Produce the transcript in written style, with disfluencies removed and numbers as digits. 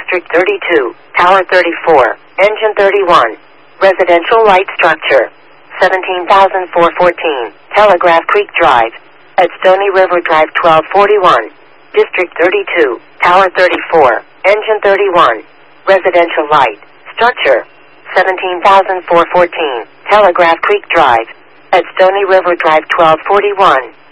District 32, Tower 34, Engine 31. Residential light structure. 17,414, Telegraph Creek Drive. At Stony River Drive 1241. District 32, Tower 34, Engine 31. Residential light structure. 17,414, Telegraph Creek Drive. At Stony River Drive 1241.